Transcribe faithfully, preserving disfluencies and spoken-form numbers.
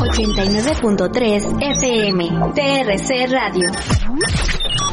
ochenta y nueve punto tres F M, T R C Radio.